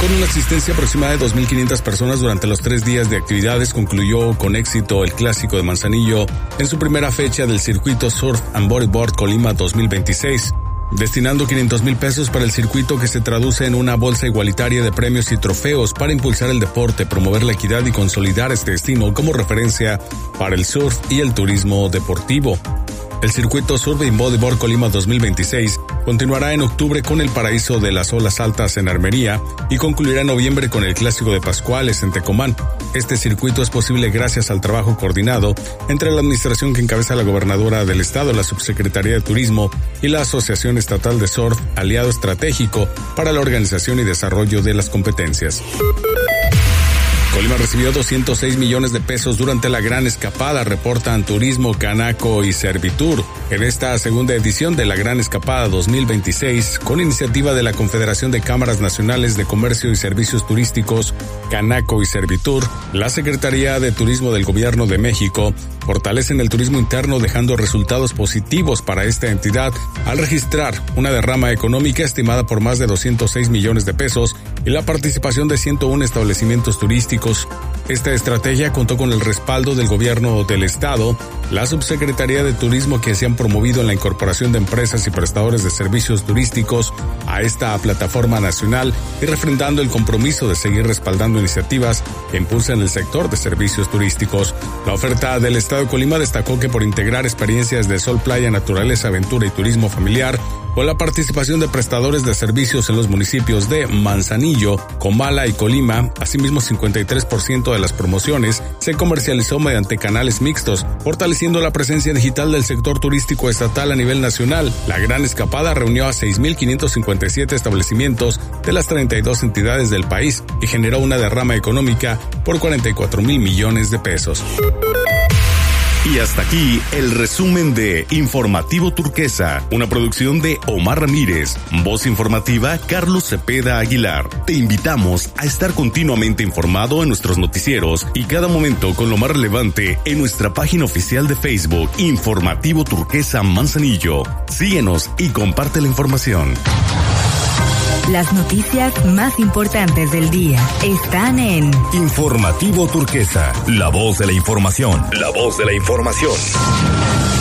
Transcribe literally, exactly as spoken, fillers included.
Con una asistencia aproximada de dos mil quinientas personas durante los tres días de actividades, concluyó con éxito el Clásico de Manzanillo en su primera fecha del circuito Surf and Bodyboard Colima dos mil veintiséis, destinando quinientos mil pesos para el circuito, que se traduce en una bolsa igualitaria de premios y trofeos para impulsar el deporte, promover la equidad y consolidar este destino como referencia para el surf y el turismo deportivo. El circuito Surf and Bodyboard Colima dos mil veintiséis continuará en octubre con el Paraíso de las Olas Altas en Armería y concluirá en noviembre con el Clásico de Pascuales en Tecomán. Este circuito es posible gracias al trabajo coordinado entre la administración que encabeza la gobernadora del estado, la Subsecretaría de Turismo y la Asociación Estatal de Surf, aliado estratégico para la organización y desarrollo de las competencias. Colima recibió doscientos seis millones de pesos durante la Gran Escapada, reportan Turismo, Canaco y Servitur. En esta segunda edición de la Gran Escapada dos mil veintiséis, con iniciativa de la Confederación de Cámaras Nacionales de Comercio y Servicios Turísticos, Canaco y Servitur, la Secretaría de Turismo del Gobierno de México fortalecen el turismo interno, dejando resultados positivos para esta entidad al registrar una derrama económica estimada por más de doscientos seis millones de pesos y la participación de ciento uno establecimientos turísticos. Esta estrategia contó con el respaldo del gobierno del estado, la Subsecretaría de Turismo, que se han promovido en la incorporación de empresas y prestadores de servicios turísticos a esta plataforma nacional y refrendando el compromiso de seguir respaldando iniciativas que impulsen el sector de servicios turísticos. La oferta del estado de Colima destacó que por integrar experiencias de sol, playa, naturaleza, aventura y turismo familiar, con la participación de prestadores de servicios en los municipios de Manzanillo, Comala y Colima, asimismo cincuenta y tres por ciento de las promociones se comercializó mediante canales mixtos, fortaleciendo la presencia digital del sector turístico estatal a nivel nacional. La Gran Escapada reunió a seis mil quinientos cincuenta y siete establecimientos de las treinta y dos entidades del país y generó una derrama económica por cuarenta y cuatro mil millones de pesos. Y hasta aquí el resumen de Informativo Turquesa, una producción de Omar Ramírez, voz informativa Carlos Cepeda Aguilar. Te invitamos a estar continuamente informado en nuestros noticieros y cada momento con lo más relevante en nuestra página oficial de Facebook, Informativo Turquesa Manzanillo. Síguenos y comparte la información. Las noticias más importantes del día están en Informativo Turquesa, la voz de la información. La voz de la información.